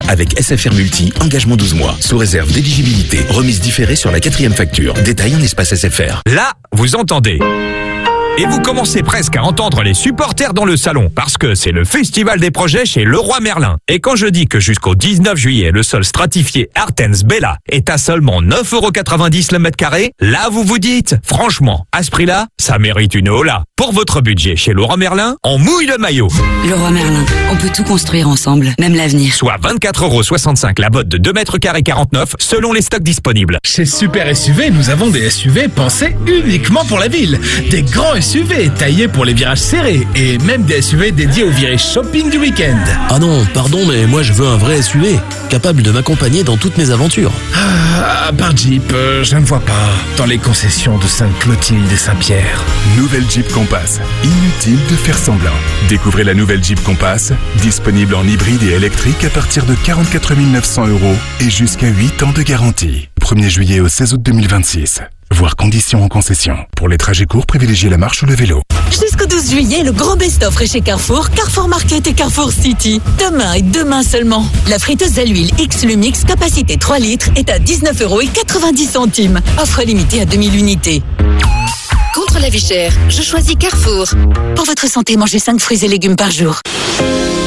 Avec SFR Multi, engagement 12 mois, sous réserve d'éligibilité, remise différée sur la 4e facture. Détail en espace SFR. Là, vous entendez. Et vous commencez presque à entendre les supporters dans le salon, parce que c'est le festival des projets chez Leroy Merlin. Et quand je dis que jusqu'au 19 juillet, le sol stratifié Artens Bella est à seulement 9,90€ le mètre carré, là vous vous dites, franchement, à ce prix-là, ça mérite une hola. Pour votre budget chez Leroy Merlin, on mouille le maillot. Leroy Merlin, on peut tout construire ensemble, même l'avenir. Soit 24,65€ la botte de 2 mètres carrés 49, selon les stocks disponibles. Chez Super SUV, nous avons des SUV pensés uniquement pour la ville. Des grands SUV taillés pour les virages serrés et même des SUV dédiés aux virages shopping du week-end. Ah non, pardon, mais moi je veux un vrai SUV, capable de m'accompagner dans toutes mes aventures. Ah, par Jeep, je ne vois pas. Dans les concessions de Sainte-Clotilde et Saint-Pierre. Nouvelle Jeep Compass. Inutile de faire semblant. Découvrez la nouvelle Jeep Compass, disponible en hybride et électrique à partir de 44 900€ et jusqu'à 8 ans de garantie. 1er juillet au 16 août 2026. Voir conditions en concession. Pour les trajets courts, privilégiez la marche ou le vélo. Jusqu'au 12 juillet, le grand best-of est chez Carrefour, Carrefour Market et Carrefour City. Demain et demain seulement. La friteuse à l'huile X Lumix, capacité 3 litres, est à 19,90€. Offre limitée à 2000 unités. Contre la vie chère, je choisis Carrefour. Pour votre santé, mangez 5 fruits et légumes par jour.